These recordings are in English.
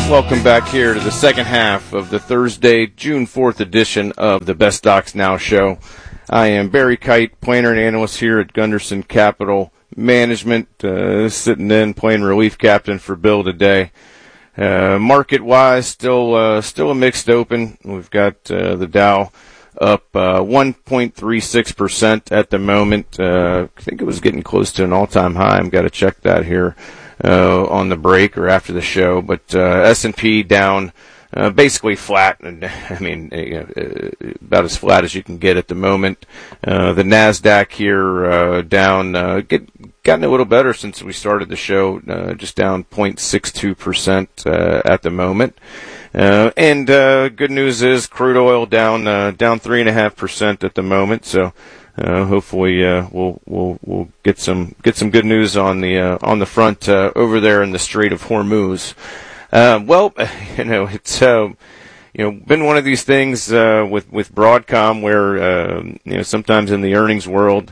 Welcome back here to the second half of the Thursday, June 4th edition of the Best Stocks Now show. I am Barry Kite, planner and analyst here at Gunderson Capital Management, sitting in, playing relief captain for Bill today. Market-wise, still a mixed open. We've got the Dow up 1.36% at the moment. I think it was getting close to an all-time high. I've got to check that here on the break or after the show. But S&P down basically flat, and I mean about as flat as you can get at the moment. The Nasdaq here down, gotten a little better since we started the show, just down 0.62% at the moment. And good news is crude oil down 3.5% at the moment. So hopefully we'll get some good news on the front over there in the Strait of Hormuz. Well, it's been one of these things with Broadcom where sometimes in the earnings world,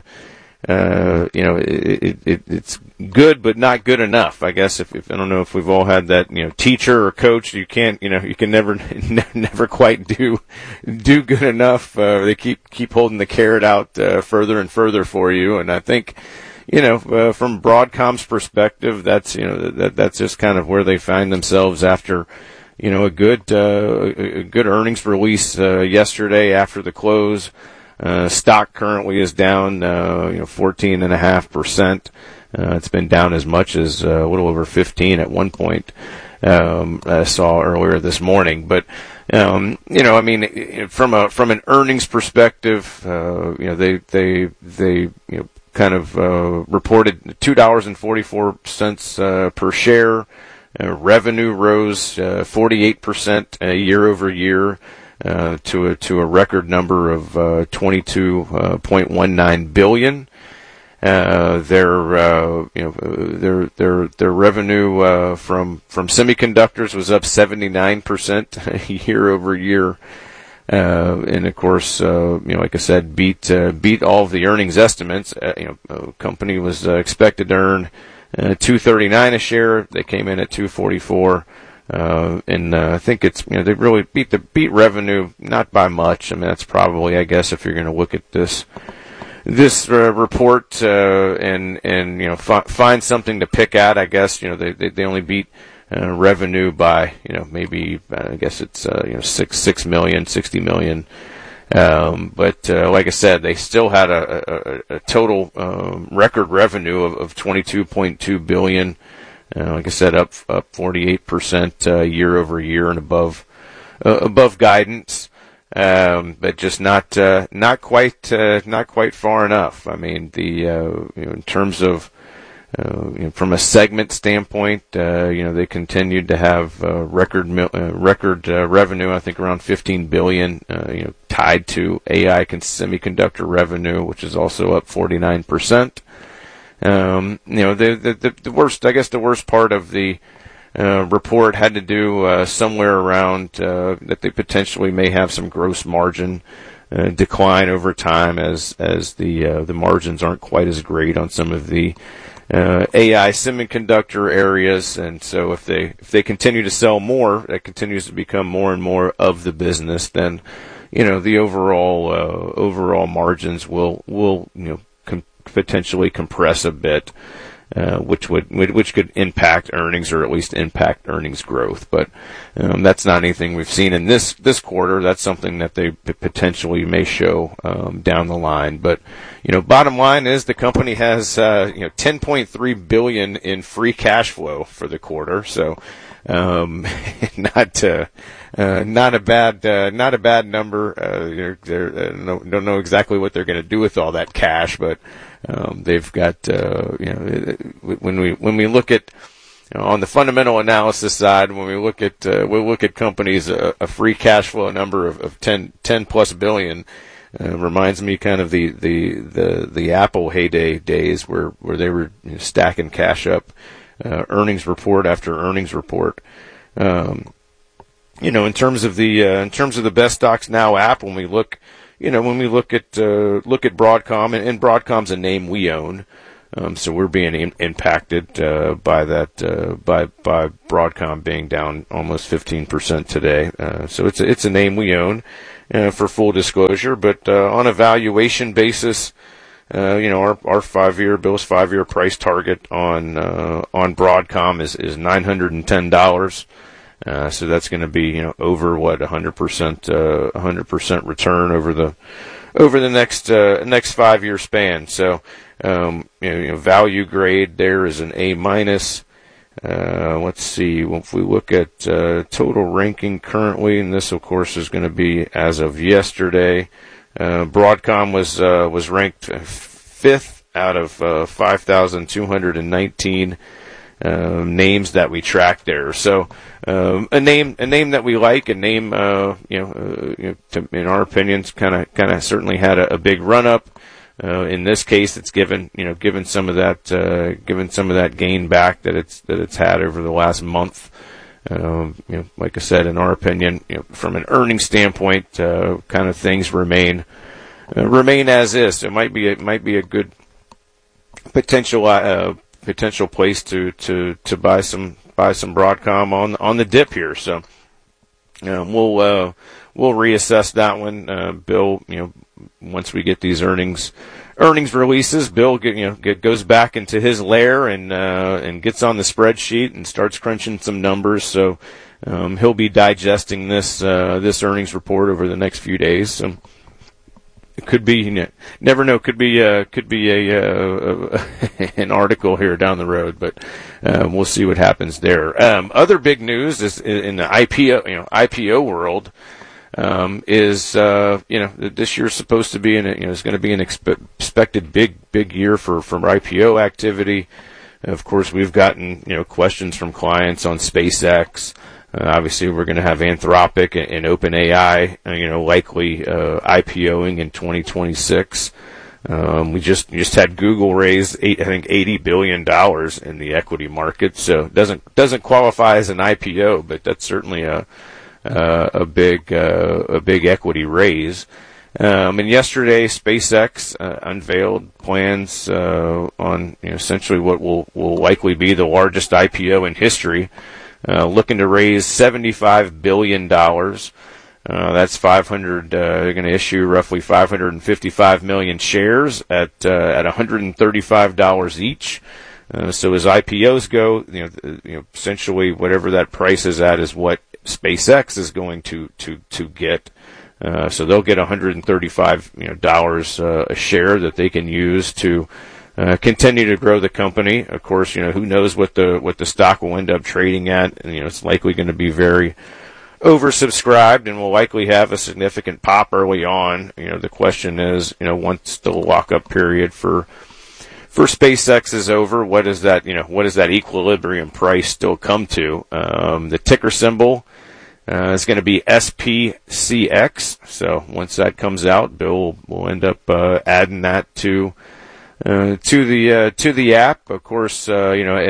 it's good but not good enough. I guess if I don't know if we've all had that teacher or coach, you can never quite do good enough. They keep holding the carrot out further and further for you, and I think from Broadcom's perspective, that's that's just kind of where they find themselves after a good earnings release yesterday after the close. Stock currently is down 14.5%. It's been down as much as a little over 15 at one point. I saw earlier this morning, but from an earnings perspective, they kind of reported $2.44 per share. Revenue rose 48% year over year to a record number of $22.19 billion. Their revenue from semiconductors was up 79% year over year. And of course, like I said, beat all of the earnings estimates. Company was expected to earn $2.39 a share. They came in at $2.44. And I think it's they really beat revenue, not by much. I mean, that's probably, I guess, if you're going to look at this report and find something to pick at, I guess they only beat revenue by maybe I guess it's 60 million. But like I said, they still had a total record revenue of $22.2 billion. Like I said, up 48% year over year and above guidance, but just not quite far enough. I mean, in terms of from a segment standpoint, they continued to have record revenue. I think around $15 billion, tied to AI semiconductor revenue, which is also up 49%. The worst part of the report had to do somewhere around that they potentially may have some gross margin decline over time as the margins aren't quite as great on some of the AI semiconductor areas, and so if they continue to sell more, that continues to become more and more of the business, then the overall margins will potentially compress a bit, which could impact earnings or at least impact earnings growth. But that's not anything we've seen in this quarter. That's something that they potentially may show down the line. But bottom line is the company has $10.3 billion in free cash flow for the quarter. So not a bad number. Don't know exactly what they're going to do with all that cash, but they've got when we look at on the fundamental analysis side, when we look at companies, a free cash flow number of 10 plus billion reminds me kind of the Apple heyday days where they were stacking cash up, earnings report after earnings report. In terms of the Best Stocks Now app, when we look at Broadcom, and Broadcom's a name we own, So we're being impacted by that by Broadcom being down almost 15% today. So it's a name we own for full disclosure, but on a valuation basis, our Bill's 5-year price target on Broadcom is $910. So that's going to be over 100% return over the next 5-year span. So value grade there is an A-. Let's see, if we look at total ranking currently, and this of course is going to be as of yesterday. Broadcom was ranked 5th out of 5,219 names that we track there. So a name that we like, a name in our opinions kind of certainly had a big run up. In this case, it's given some of that gain back that it's had over the last month. Like I said, in our opinion, from an earnings standpoint, kind of things remain as is. It might be a good potential place to buy some Broadcom on the dip here. So we'll reassess that one, Bill. Once we get these earnings releases, Bill goes back into his lair and gets on the spreadsheet and starts crunching some numbers. So he'll be digesting this earnings report over the next few days. So it could be, never know. Could be an article here down the road, but we'll see what happens there. Other big news is in the IPO world. This year's supposed to be it's going to be an expected big year for IPO activity. Of course, we've gotten questions from clients on SpaceX. Obviously, we're going to have Anthropic and OpenAI, likely IPOing in 2026. We just had Google raise $80 billion in the equity market, so it doesn't qualify as an IPO, but that's certainly a big equity raise. And yesterday, SpaceX unveiled plans on essentially what will likely be the largest IPO in history, looking to raise $75 billion. That's 500. They're going to issue roughly 555 million shares at $135 each. So as IPOs go, essentially whatever that price is at is what SpaceX is going to get. So they'll get $135 a share that they can use to continue to grow the company. Of course, who knows what the stock will end up trading at, and it's likely going to be very oversubscribed and will likely have a significant pop early on. The question is, once the lockup period for SpaceX is over, what does that equilibrium price still come to? The ticker symbol is going to be SPCX. So once that comes out, Bill will end up adding that to the app. Of course, at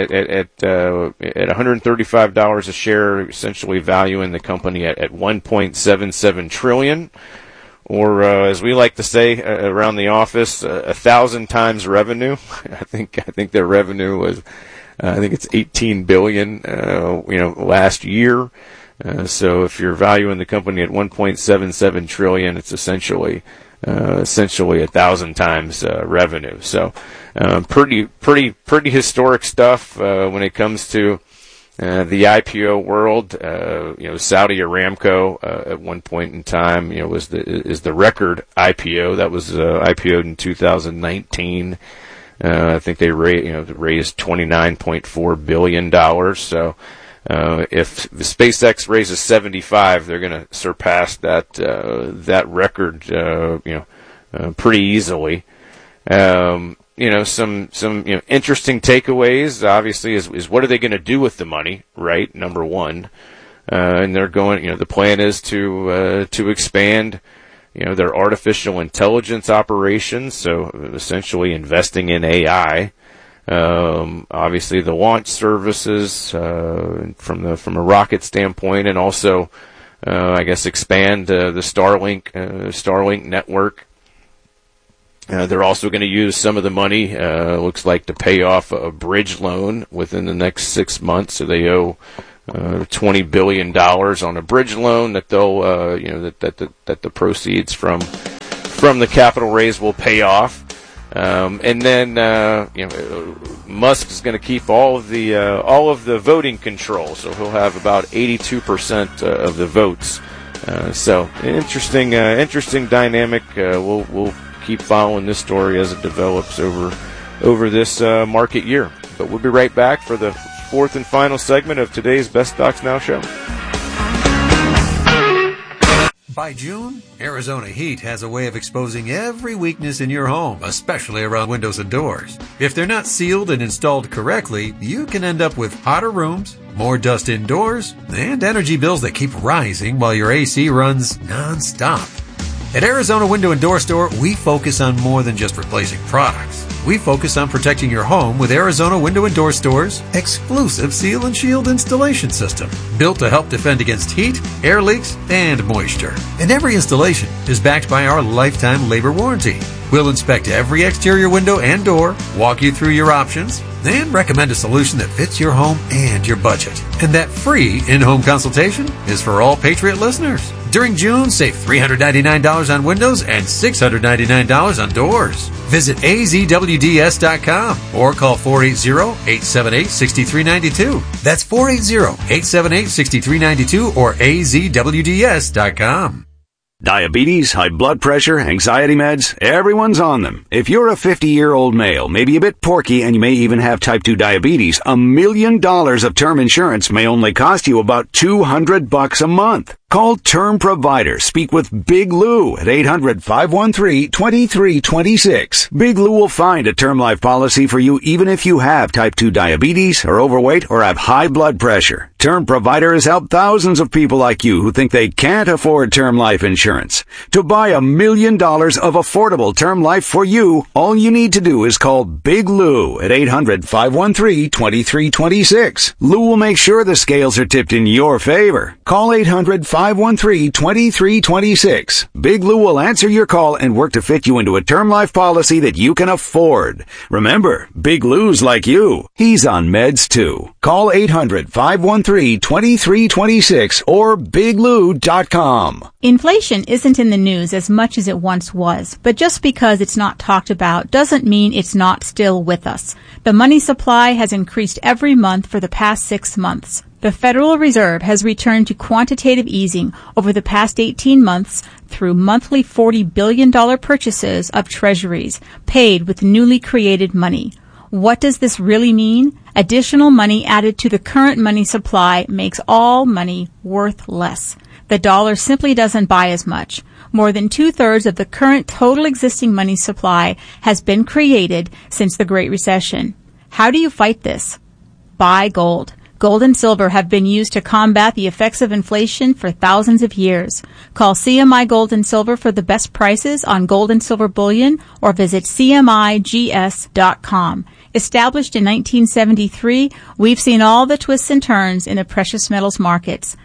$135 a share, essentially valuing the company at $1.77 trillion. Or, as we like to say around the office, 1,000 times revenue. I think their revenue was, it's 18 billion, last year. So if you're valuing the company at 1.77 trillion, it's essentially 1,000 times, revenue. So, pretty historic stuff, when it comes to, the IPO world. Saudi Aramco, at one point in time, is the record IPO. That was, IPO'd in 2019. I think they raised $29.4 billion. So, if SpaceX raises 75, they're going to surpass that record, pretty easily. Some interesting takeaways, obviously, is what are they going to do with the money, right? Number one. And they're going, the plan is to expand, their artificial intelligence operations. So essentially investing in AI. Obviously the launch services, from a rocket standpoint, and also, expand, the Starlink network. They're also going to use some of the money, looks like, to pay off a bridge loan within the next 6 months. So they owe $20 billion on a bridge loan that they'll, that the proceeds from the capital raise will pay off. And then, Musk is going to keep all of the voting control. So he'll have about 82% of the votes. So interesting dynamic. We'll keep following this story as it develops over this market year. But we'll be right back for the fourth and final segment of today's Best Stocks Now show. By June, Arizona Heat has a way of exposing every weakness in your home, especially around windows and doors. If they're not sealed and installed correctly, you can end up with hotter rooms, more dust indoors, and energy bills that keep rising while your AC runs non-stop. At Arizona Window and Door Store, we focus on more than just replacing products. We focus on protecting your home with Arizona Window and Door Store's exclusive Seal and Shield installation system, built to help defend against heat, air leaks, and moisture. And every installation is backed by our lifetime labor warranty. We'll inspect every exterior window and door, walk you through your options, and recommend a solution that fits your home and your budget. And that free in-home consultation is for all Patriot listeners. During June, save $399 on windows and $699 on doors. Visit azwds.com or call 480-878-6392. That's 480-878-6392 or azwds.com. Diabetes, high blood pressure, anxiety meds, everyone's on them. If you're a 50-year-old male, maybe a bit porky, and you may even have type 2 diabetes, $1 million of term insurance may only cost you about $200 a month. Call Term Provider. Speak with Big Lou at 800-513-2326. Big Lou will find a term life policy for you even if you have type 2 diabetes, are overweight, or have high blood pressure. Term Provider has helped thousands of people like you who think they can't afford term life insurance. To buy $1 million of affordable term life for you, all you need to do is call Big Lou at 800-513-2326. Lou will make sure the scales are tipped in your favor. Call 800-513-2326. Big Lou will answer your call and work to fit you into a term life policy that you can afford. Remember, Big Lou's like you. He's on meds too. Call 800-513-2326 or biglou.com. Inflation isn't in the news as much as it once was, but just because it's not talked about doesn't mean it's not still with us. The money supply has increased every month for the past 6 months. The Federal Reserve has returned to quantitative easing over the past 18 months through monthly $40 billion purchases of treasuries paid with newly created money. What does this really mean? Additional money added to the current money supply makes all money worth less. The dollar simply doesn't buy as much. More than 2/3 of the current total existing money supply has been created since the Great Recession. How do you fight this? Buy gold. Gold and silver have been used to combat the effects of inflation for thousands of years. Call CMI Gold and Silver for the best prices on gold and silver bullion or visit CMIGS.com. Established in 1973, we've seen all the twists and turns in the precious metals markets.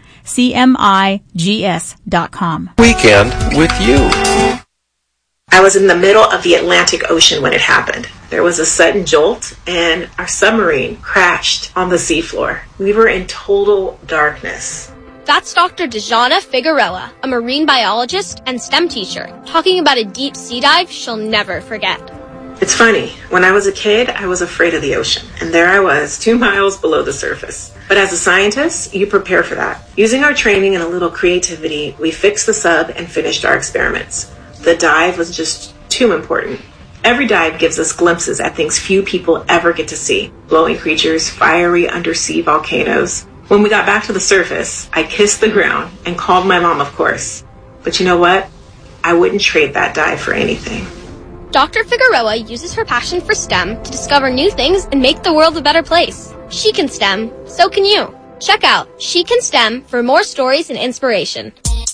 CMIGS.com. Weekend with you. I was in the middle of the Atlantic Ocean when it happened. There was a sudden jolt, and our submarine crashed on the seafloor. We were in total darkness. That's Dr. Dejana Figueroa, a marine biologist and STEM teacher, talking about a deep sea dive she'll never forget. It's funny, when I was a kid, I was afraid of the ocean, and there I was, 2 miles below the surface. But as a scientist, you prepare for that. Using our training and a little creativity, we fixed the sub and finished our experiments. The dive was just too important. Every dive gives us glimpses at things few people ever get to see. Glowing creatures, fiery undersea volcanoes. When we got back to the surface, I kissed the ground and called my mom, of course. But you know what? I wouldn't trade that dive for anything. Dr. Figueroa uses her passion for STEM to discover new things and make the world a better place. She can STEM, so can you. Check out She Can STEM for more stories and inspiration.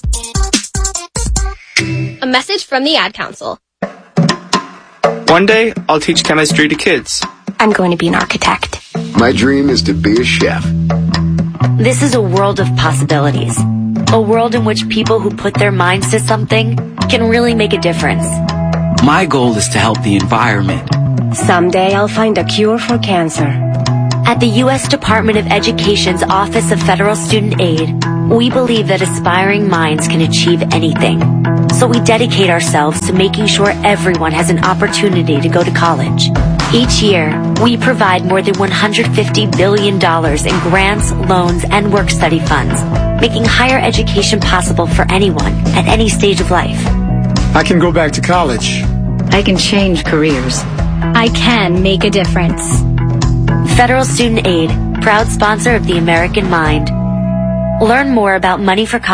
A message from the Ad Council. One day, I'll teach chemistry to kids. I'm going to be an architect. My dream is to be a chef. This is a world of possibilities. A world in which people who put their minds to something can really make a difference. My goal is to help the environment. Someday I'll find a cure for cancer. At the U.S. Department of Education's Office of Federal Student Aid, we believe that aspiring minds can achieve anything. So we dedicate ourselves to making sure everyone has an opportunity to go to college. Each year, we provide more than $150 billion in grants, loans, and work-study funds, making higher education possible for anyone at any stage of life. I can go back to college. I can change careers. I can make a difference. Federal Student Aid, proud sponsor of the American Mind. Learn more about Money for College